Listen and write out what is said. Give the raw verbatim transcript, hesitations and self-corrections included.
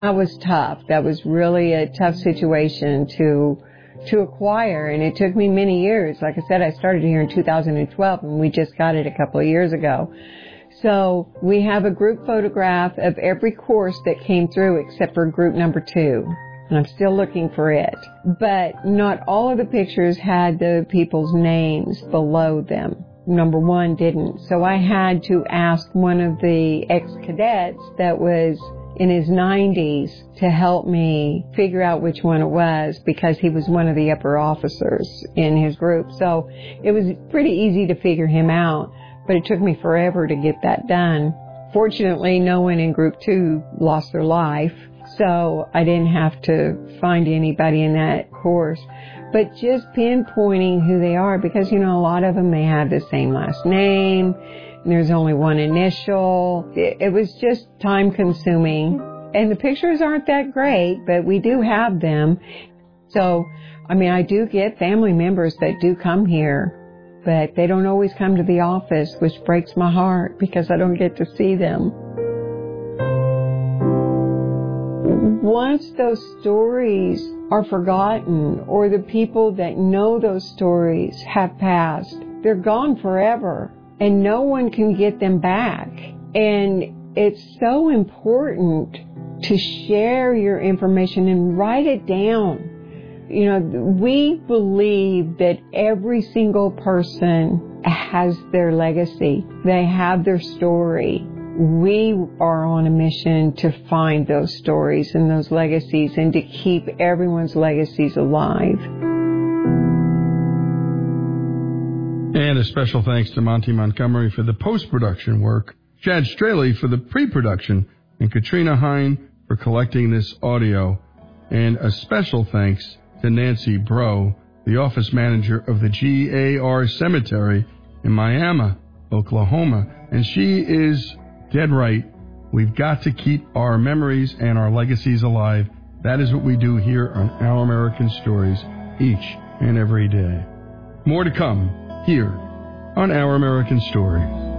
That was tough. That was really a tough situation to to acquire, and it took me many years. Like I said, I started here in two thousand twelve, and we just got it a couple of years ago. So we have a group photograph of every course that came through except for group number two, and I'm still looking for it. But not all of the pictures had the people's names below them. Number one didn't. So I had to ask one of the ex-cadets that was in his nineties to help me figure out which one it was, because he was one of the upper officers in his group. So it was pretty easy to figure him out, but it took me forever to get that done. Fortunately, no one in group two lost their life, so I didn't have to find anybody in that course. But just pinpointing who they are, because, you know, a lot of them, they have the same last name, and there's only one initial. It, it was just time consuming. And the pictures aren't that great, but we do have them. So, I mean, I do get family members that do come here, but they don't always come to the office, which breaks my heart because I don't get to see them. Once those stories are forgotten, or the people that know those stories have passed, they're gone forever, and no one can get them back. And it's so important to share your information and write it down. You know, we believe that every single person has their legacy. They have their story. We are on a mission to find those stories and those legacies, and to keep everyone's legacies alive. And a special thanks to Monty Montgomery for the post-production work, Chad Straley for the pre-production, and Katrina Hine for collecting this audio. And a special thanks to Nancy Bro, the office manager of the G A R Cemetery in Miami, Oklahoma. And she is dead right. We've got to keep our memories and our legacies alive. That is what we do here on Our American Stories each and every day. More to come here on Our American Stories.